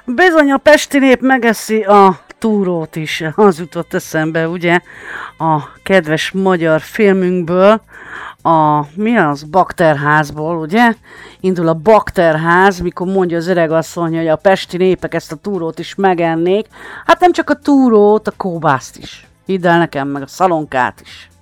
Bizony a pesti nép megeszi a túrót is, az jutott eszembe, ugye, a kedves magyar filmünkből, mi az? Bakterházból, ugye? Indul a Bakterház, mikor mondja az öregasszony, hogy a pesti népek ezt a túrót is megennék. Hát nem csak a túrót, a kóbászt is. Hidd el nekem, meg a szalonkát is.